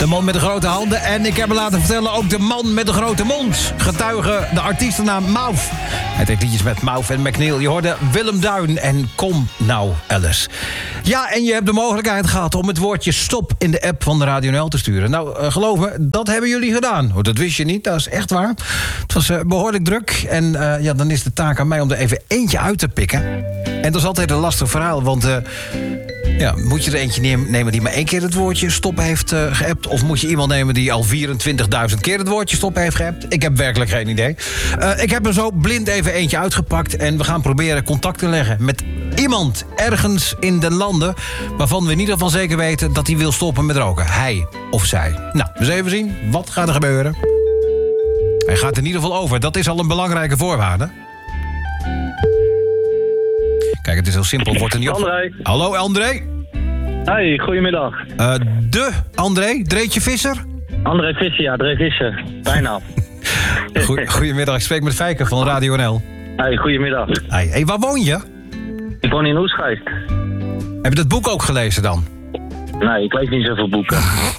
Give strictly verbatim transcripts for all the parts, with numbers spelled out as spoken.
De man met de grote handen. En ik heb me laten vertellen ook de man met de grote mond. Getuige de artiestennaam Mauf. Hij deed liedjes met Mauf en McNeil. Je hoorde Willem Duin en Kom Nou Alice. Ja, en je hebt de mogelijkheid gehad om het woordje stop in de app van de Radio N L te sturen. Nou, uh, geloof me, dat hebben jullie gedaan. Oh, dat wist je niet, dat is echt waar. Het was uh, behoorlijk druk. En uh, ja, dan is de taak aan mij om er even eentje uit te pikken. En dat is altijd een lastig verhaal, want... Uh, Ja, moet je er eentje nemen die maar één keer het woordje stop heeft uh, geappt? Of moet je iemand nemen die al vierentwintigduizend keer het woordje stop heeft geappt? Ik heb werkelijk geen idee. Uh, ik heb er zo blind even eentje uitgepakt. En we gaan proberen contact te leggen met iemand ergens in de landen... waarvan we in ieder geval zeker weten dat hij wil stoppen met roken. Hij of zij. Nou, dus even zien. Wat gaat er gebeuren? Hij gaat in ieder geval over. Dat is al een belangrijke voorwaarde. Kijk, het is heel simpel. Wordt er niet op... André. Hallo, André. Hey, goedemiddag. Uh, de André, Dreetje Visser? André Visser, ja, André Visser. Bijna. Goe- Goedemiddag, ik spreek met Fijker van Radio N L. Hey, goedemiddag. Hey, hey, waar woon je? Ik woon in Oesgeest. Heb je dat boek ook gelezen dan? Nee, ik lees niet zoveel boeken.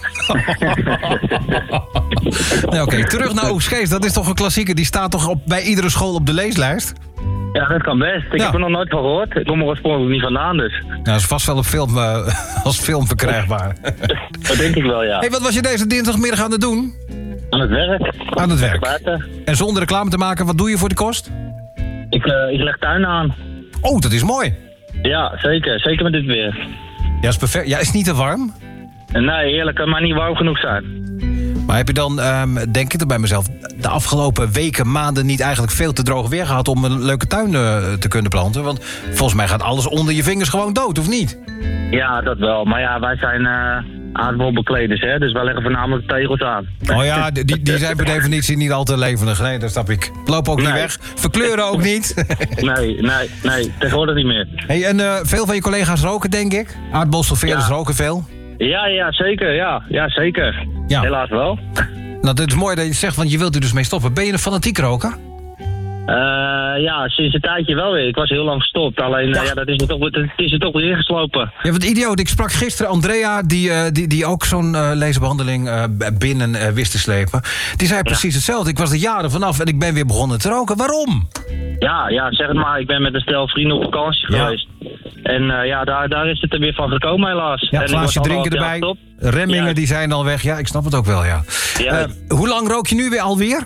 Nee, Oké, okay. Terug naar Oesgeest. Dat is toch een klassieker? Die staat toch op, bij iedere school op de leeslijst? Ja, dat kan best. Ik Ja. heb er nog nooit van gehoord. Ik kom er oorspronkelijk niet vandaan, dus. Nou, dat is vast wel op film, uh, als film verkrijgbaar. Dat denk ik wel, ja. Hey, wat was je deze dinsdagmiddag aan het doen? Aan het werk. Aan het werk. Buiten. En zonder reclame te maken, wat doe je voor de kost? Ik, uh, ik leg tuin aan. Oh, dat is mooi. Ja, zeker. Zeker met dit weer. Ja, is perfect. Ja, is het niet te warm? Nee, eerlijk, kan maar niet warm genoeg zijn. Maar heb je dan, um, denk ik er bij mezelf... de afgelopen weken, maanden niet eigenlijk veel te droog weer gehad... om een leuke tuin uh, te kunnen planten? Want volgens mij gaat alles onder je vingers gewoon dood, of niet? Ja, dat wel. Maar ja, wij zijn uh, aardbolbekleders, hè. Dus wij leggen voornamelijk tegels aan. Oh ja, die, die zijn per definitie niet al te levendig. Nee, dat snap ik. Lopen ook niet Nee. weg. Verkleuren ook niet. Nee, nee, nee. Tegenwoordig niet meer. Hey, en uh, veel van je collega's roken, denk ik? Aardbolstoffeerders Ja. roken veel? Ja, ja, zeker. Ja, ja zeker. Ja. Helaas wel. Nou, het is mooi dat je zegt, want je wilt er dus mee stoppen. Ben je een fanatiek roker? Uh, ja, sinds een tijdje wel weer. Ik was heel lang gestopt. Alleen, Ja. ja, ja dat is er toch, het is er toch weer ingeslopen. Ja, wat idioot. Ik sprak gisteren Andrea, die, uh, die, die ook zo'n uh, lezenbehandeling uh, binnen uh, wist te slepen. Die zei precies hetzelfde. Ik was er jaren vanaf en ik ben weer begonnen te roken. Waarom? Ja, ja, zeg het maar. Ik ben met een stel vrienden op vakantie Ja. geweest. En uh, ja, daar, daar is het er weer van gekomen helaas. Ja, en glaasje drinken erbij. Remmingen, Ja. die zijn al weg. Ja, ik snap het ook wel, ja. Ja. Uh, hoe lang rook je nu weer alweer?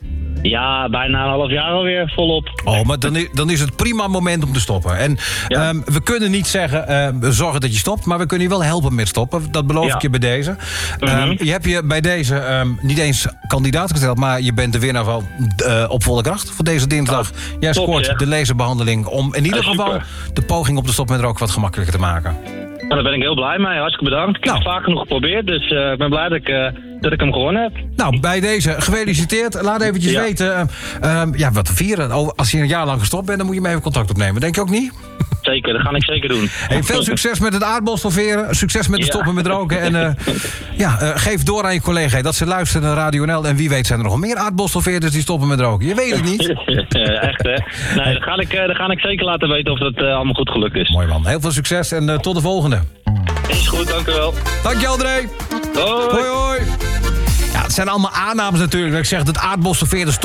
Ja, bijna een half jaar alweer volop. Oh, maar dan is, dan is het prima moment om te stoppen. En Ja. um, we kunnen niet zeggen, uh, zorgen dat je stopt... maar we kunnen je wel helpen met stoppen. Dat beloof Ja. ik je bij deze. Mhm. Um, je hebt je bij deze um, niet eens kandidaat gesteld... maar je bent de winnaar van uh, Op Volle Kracht voor deze dinsdag. Jij top, scoort zeg. de lezenbehandeling... om in ieder Ja, geval super. de poging op te stoppen met roken wat gemakkelijker te maken. Nou, daar ben ik heel blij mee. Hartstikke bedankt. Ik heb Nou. het vaak genoeg geprobeerd. Dus uh, ik ben blij dat ik, uh, dat ik hem gewonnen heb. Nou, bij deze gefeliciteerd. Laat eventjes Ja. weten uh, um, ja, wat te vieren. Oh, als je een jaar lang gestopt bent, dan moet je me even contact opnemen. Denk je ook niet? Zeker, dat ga ik zeker doen. Hey, veel succes met het aardbolstofferen. Succes met het Ja. stoppen met roken. En uh, ja, uh, geef door aan je collega dat ze luisteren naar Radio N L. En wie weet zijn er nog meer aardbolstoffeerders die stoppen met roken. Je weet het niet. Echt, hè? Nee, dan ga, ik, uh, dan ga ik zeker laten weten of het uh, allemaal goed gelukt is. Mooi man. Heel veel succes en uh, tot de volgende. Is goed, dank u wel. Dank je, André. Hoi. Hoi, hoi. Ja, het zijn allemaal aannames natuurlijk. Dat ik zeg dat aardbolstoffeerders